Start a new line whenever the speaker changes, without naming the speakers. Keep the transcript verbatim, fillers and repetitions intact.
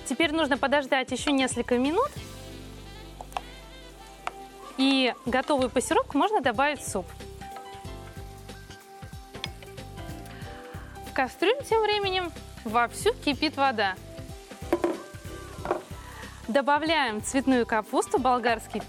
Теперь нужно подождать еще несколько минут. И готовую пассировку можно добавить в суп. В кастрюле тем временем вовсю кипит вода. Добавляем цветную капусту, болгарский